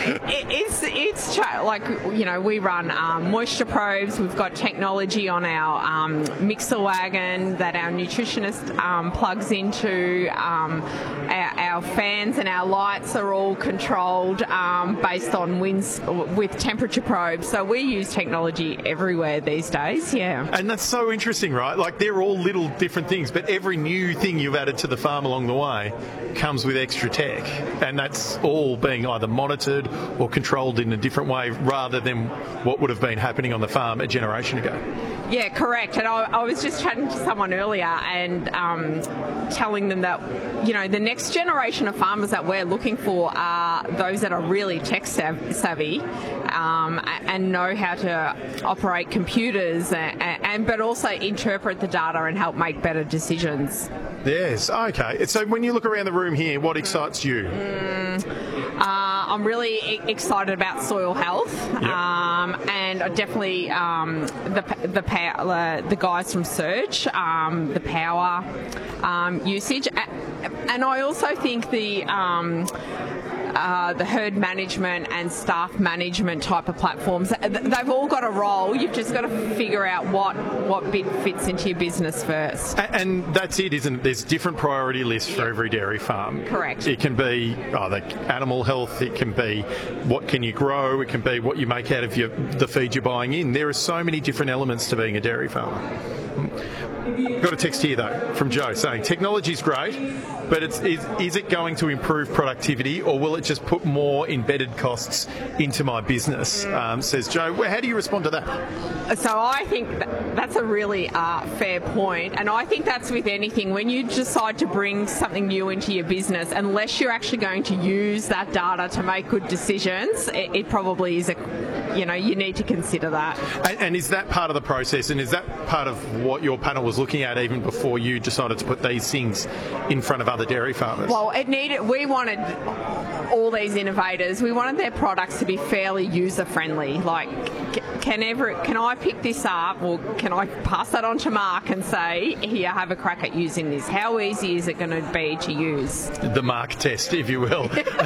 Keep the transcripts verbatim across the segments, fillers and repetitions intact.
it, it's it's cha- like, you know, we run um, moisture probes. We've got technology on our um, mixer wagon that our nutritionist um, plugs into. Um, our, our fans and our lights are all controlled um, based on winds with temperature probes. So we use technology everywhere these days. Yeah. And that's so interesting, right? Like, they're all little different things, but every new thing you've added to the farm along the way comes with extra tech, and that's all being either monitored or controlled in a different way rather than what would have been happening on the farm a generation ago. Yeah, correct. And I, I was just chatting to someone earlier and um, telling them that, you know, the next generation of farmers that we're looking for are those that are really tech savvy um, and know how to operate computers and, and but also interpret the data and help make better decisions. Yes, okay. So when you look around the room here, what excites you? Mm, uh, I'm really e- excited about soil health, yep. um, and I definitely um, the the, power, uh, the guys from Surge, um, the power um, usage, and I also think the. Um, Uh, the herd management and staff management type of platforms, they've all got a role. You've just got to figure out what, what bit fits into your business first. And, and that's it, isn't it? There's different priority lists for every dairy farm. Correct. It can be oh, the animal health, it can be what can you grow, it can be what you make out of your, the feed you're buying in. There are so many different elements to being a dairy farmer. Got a text here though from Joe saying technology's great, but it's, is, is it going to improve productivity, or will it just put more embedded costs into my business? Um, says Joe. How do you respond to that? So I think that that's a really uh, fair point, and I think that's with anything. When you decide to bring something new into your business, unless you're actually going to use that data to make good decisions, it, it probably is a, you know, you need to consider that. And, and is that part of the process, and is that part of what your panel was looking at even before you decided to put these things in front of other dairy farmers? Well, it needed. We wanted all these innovators. We wanted their products to be fairly user friendly. Like, can ever can I pick this up, or can I pass that on to Mark and say, here, have a crack at using this? How easy is it going to be to use? The Mark test, if you will.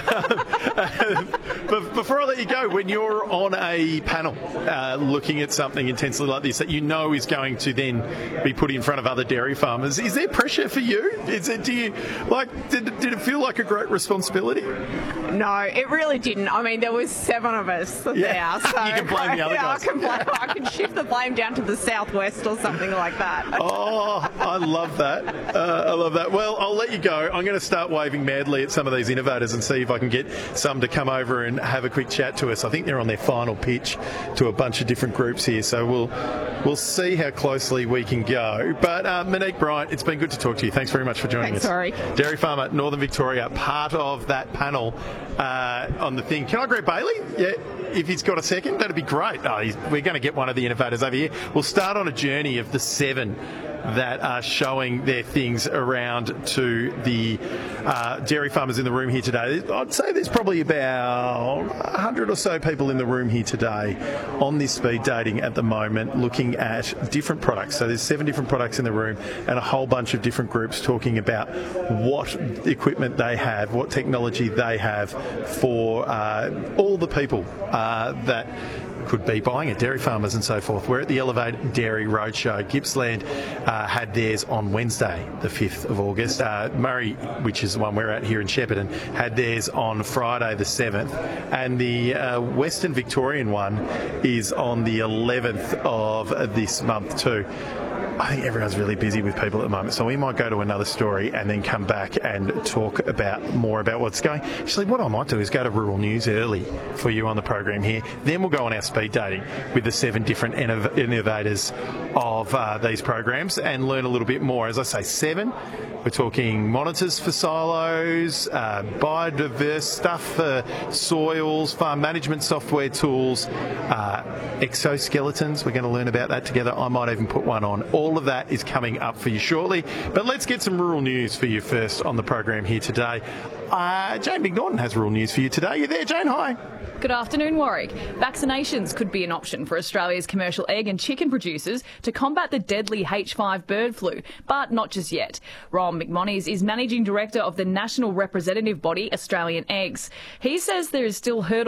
But before I let you go, when you're on a panel uh, looking at something intensely like this that you know is going to then be put in front of other dairy farmers, is there pressure for you? Is it, do you like? Did, did it feel like a great responsibility? No, it really didn't. I mean, there was seven of us yeah. there. So you can blame the other yeah, guys. I can, blame, I can shift the blame down to the southwest or something like that. Oh, I love that. Uh, I love that. Well, I'll let you go. I'm going to start waving madly at some of these innovators and see if I can get some to come over and have a quick chat to us. I think they're on their final pitch to a bunch of different groups here, so we'll we'll see how closely we can go. But uh, Monique Bryant, it's been good to talk to you. Thanks very much for joining Thanks, us. Sorry. Dairy Farmer, Northern Victoria, part of that panel uh, on the thing. Can I grab Bailey? Yeah. If he's got a second, that'd be great. Oh, he's, we're going to get one of the innovators over here. We'll start on a journey of the seven that are showing their things around to the uh, dairy farmers in the room here today. I'd say there's probably about a hundred or so people in the room here today on this speed dating at the moment, looking at different products. So there's seven different products in the room and a whole bunch of different groups talking about what equipment they have, what technology they have for uh, all the people uh, that could be buying at dairy farmers and so forth. We're at the Elevate Dairy Roadshow. Gippsland uh, had theirs on Wednesday, the fifth of August. Uh, Murray, which is the one we're at here in Shepparton, had theirs on Friday the seventh. And the uh, Western Victorian one is on the eleventh of this month too. I think everyone's really busy with people at the moment, so we might go to another story and then come back and talk about more about what's going. Actually, what I might do is go to Rural News early for you on the program here. Then we'll go on our speed dating with the seven different innov- innovators of uh, these programs and learn a little bit more. As I say, seven. We're talking monitors for silos, uh, biodiverse stuff for soils, farm management software tools, uh, exoskeletons. We're going to learn about that together. I might even put one on. All of that is coming up for you shortly. But let's get some rural news for you first on the program here today. Uh, Jane McNaughton has rural news for you today. You there, Jane? Hi. Good afternoon, Warwick. Vaccinations could be an option for Australia's commercial egg and chicken producers to combat the deadly H five bird flu, but not just yet. Ron McMonnies is Managing Director of the national representative body Australian Eggs. He says there is still hurdles